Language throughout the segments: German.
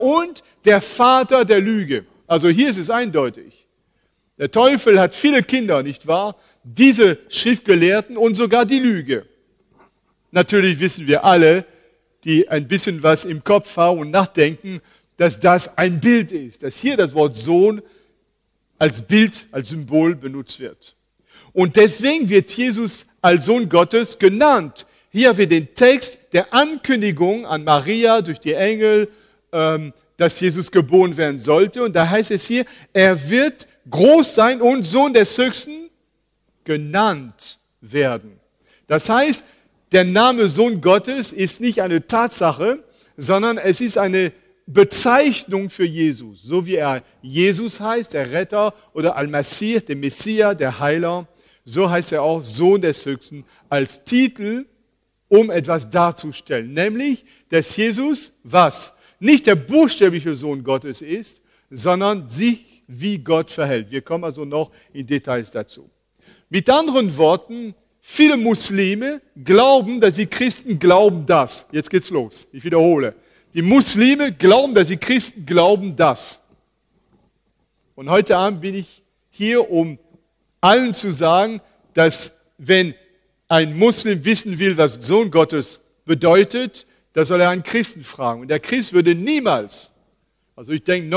und der Vater der Lüge. Also hier ist es eindeutig. Der Teufel hat viele Kinder, nicht wahr? Diese Schriftgelehrten und sogar die Lüge. Natürlich wissen wir alle, die ein bisschen was im Kopf haben und nachdenken, dass das ein Bild ist, dass hier das Wort Sohn als Bild, als Symbol benutzt wird. Und deswegen wird Jesus als Sohn Gottes genannt. Hier haben wir den Text der Ankündigung an Maria durch die Engel, dass Jesus geboren werden sollte. Und da heißt es hier, er wird groß sein und Sohn des Höchsten genannt werden. Das heißt, der Name Sohn Gottes ist nicht eine Tatsache, sondern es ist eine Bezeichnung für Jesus. So wie er Jesus heißt, der Retter, oder Al-Masih, der Messias, der Heiler, so heißt er auch Sohn des Höchsten als Titel, um etwas darzustellen. Nämlich, dass Jesus, was? Nicht der buchstäbliche Sohn Gottes ist, sondern sich wie Gott verhält. Wir kommen also noch in Details dazu. Mit anderen Worten, viele Muslime glauben, dass die Christen glauben das. Jetzt geht's los. Ich wiederhole. Die Muslime glauben, dass die Christen glauben das. Und heute Abend bin ich hier, um allen zu sagen, dass wenn ein Muslim wissen will, was Sohn Gottes bedeutet, da soll er einen Christen fragen. Und der Christ würde niemals, also ich denke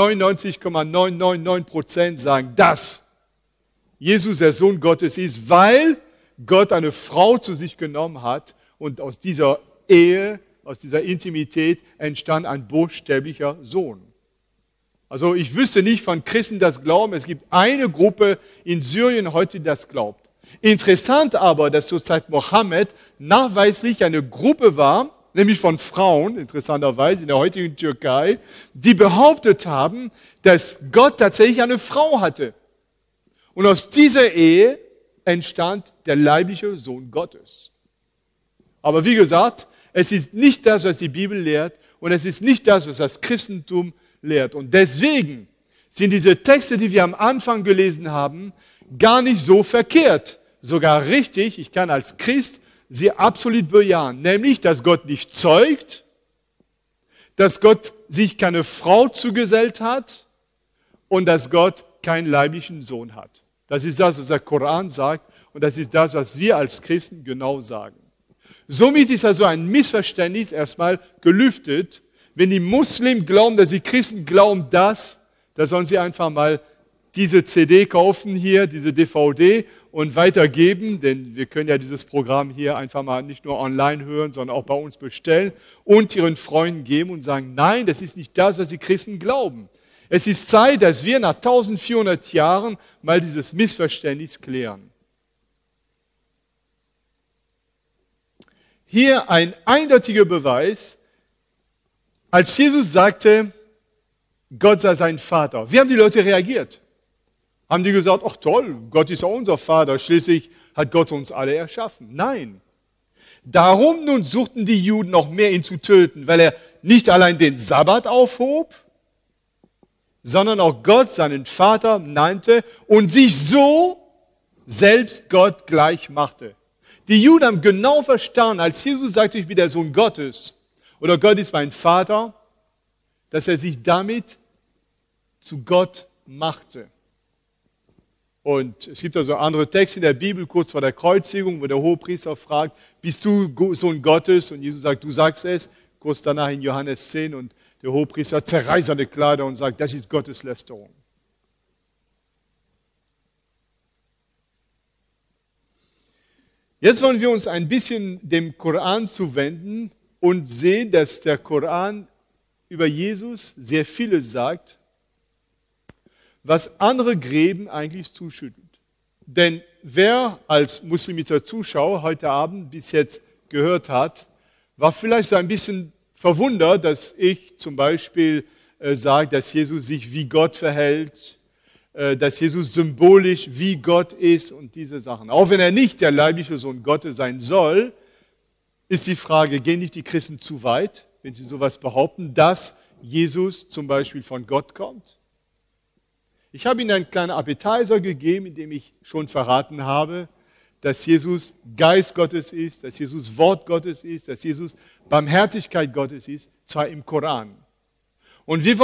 99,999% sagen, dass Jesus der Sohn Gottes ist, weil Gott eine Frau zu sich genommen hat und aus dieser Ehe, aus dieser Intimität entstand ein buchstäblicher Sohn. Also ich wüsste nicht von Christen, die das glauben. Es gibt eine Gruppe in Syrien heute, die das glaubt. Interessant aber, dass zur Zeit Mohammed nachweislich eine Gruppe war, nämlich von Frauen, interessanterweise in der heutigen Türkei, die behauptet haben, dass Gott tatsächlich eine Frau hatte. Und aus dieser Ehe entstand der leibliche Sohn Gottes. Aber wie gesagt, es ist nicht das, was die Bibel lehrt, und es ist nicht das, was das Christentum lehrt. Und deswegen sind diese Texte, die wir am Anfang gelesen haben, gar nicht so verkehrt. Sogar richtig, ich kann als Christ sie absolut bejahen. Nämlich, dass Gott nicht zeugt, dass Gott sich keine Frau zugesellt hat und dass Gott keinen leiblichen Sohn hat. Das ist das, was der Koran sagt, und das ist das, was wir als Christen genau sagen. Somit ist also ein Missverständnis erstmal gelüftet. Wenn die Muslimen glauben, dass die Christen glauben das, da sollen sie einfach mal diese CD kaufen hier, diese DVD und weitergeben, denn wir können ja dieses Programm hier einfach mal nicht nur online hören, sondern auch bei uns bestellen und ihren Freunden geben und sagen, nein, das ist nicht das, was die Christen glauben. Es ist Zeit, dass wir nach 1400 Jahren mal dieses Missverständnis klären. Hier ein eindeutiger Beweis, als Jesus sagte, Gott sei sein Vater. Wie haben die Leute reagiert? Haben die gesagt, ach toll, Gott ist auch unser Vater, schließlich hat Gott uns alle erschaffen. Nein. Darum nun suchten die Juden noch mehr, ihn zu töten, weil er nicht allein den Sabbat aufhob, sondern auch Gott seinen Vater nannte und sich so selbst Gott gleich machte. Die Juden haben genau verstanden, als Jesus sagte, ich bin der Sohn Gottes oder Gott ist mein Vater, dass er sich damit zu Gott machte. Und es gibt also andere Texte in der Bibel, kurz vor der Kreuzigung, wo der Hohepriester fragt, bist du Sohn Gottes? Und Jesus sagt, du sagst es. Kurz danach in Johannes 10 und der Hohepriester zerreißt seine Kleider und sagt, das ist Gotteslästerung. Jetzt wollen wir uns ein bisschen dem Koran zuwenden und sehen, dass der Koran über Jesus sehr vieles sagt, was andere Gräben eigentlich zuschüttet. Denn wer als muslimischer Zuschauer heute Abend bis jetzt gehört hat, war vielleicht so ein bisschen verwundert, dass ich zum Beispiel sage, dass Jesus sich wie Gott verhält, dass Jesus symbolisch wie Gott ist und diese Sachen. Auch wenn er nicht der leibliche Sohn Gottes sein soll, ist die Frage, gehen nicht die Christen zu weit, wenn sie sowas behaupten, dass Jesus zum Beispiel von Gott kommt? Ich habe Ihnen einen kleinen Appetizer gegeben, in dem ich schon verraten habe, dass Jesus Geist Gottes ist, dass Jesus Wort Gottes ist, dass Jesus Barmherzigkeit Gottes ist, zwar im Koran. Und wir